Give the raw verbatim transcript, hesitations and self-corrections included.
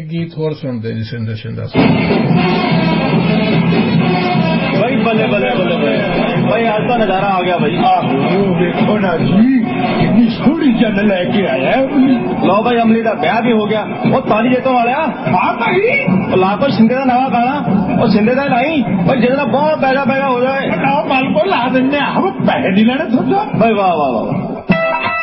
गीत होर सुनते जी सिंधे शिंदा भाई बल्ले बल्ले बल्ले भाई आज का नजारा आ गया भाई। आहो देखो ना जी कितनी सोहनी जन लेके आया लो भाई अमली का ब्याह भी हो गया। वो ताली जेतों वाले हाँ भाई ला को शिंदे का नवा गाना और शिंदे का लाई भाई जितना बहुत पैसा पैसा हो जाए माल को ला देने पैसे नहीं लेने थोड़ा भाई वाह वाह वाह